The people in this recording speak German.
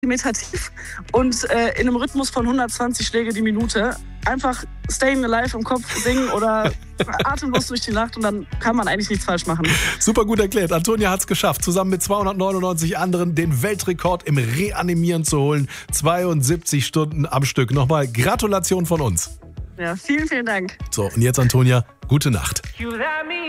meditativ und in einem Rhythmus von 120 Schläge die Minute einfach Staying Alive im Kopf singen oder atemlos durch die Nacht und dann kann man eigentlich nichts falsch machen. Super gut erklärt. Antonia hat es geschafft, zusammen mit 299 anderen den Weltrekord im Reanimieren zu holen. 72 Stunden am Stück. Nochmal Gratulation von uns. Ja, vielen, vielen Dank. So, und jetzt Antonia, gute Nacht.